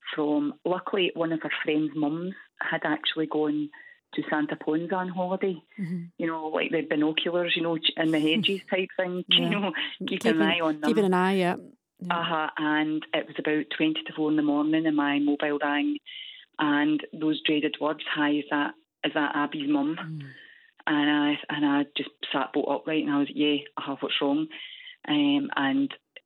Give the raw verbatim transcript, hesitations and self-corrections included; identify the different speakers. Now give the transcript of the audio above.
Speaker 1: from, luckily, one of her friend's mums had actually gone to Santa Ponza on holiday. Mm-hmm. You know, like the binoculars, you know, in the hedges type thing. Yeah. You know, keeping, keeping an eye on them.
Speaker 2: Keeping an eye, yeah. yeah.
Speaker 1: Uh-huh. And it was about twenty to four in the morning, and my mobile rang, and those dreaded words, "Hi, is that is that Abby's mum?" Mm. And I and I just sat bolt upright, and I was, yeah, uh-huh, what's wrong? Um, and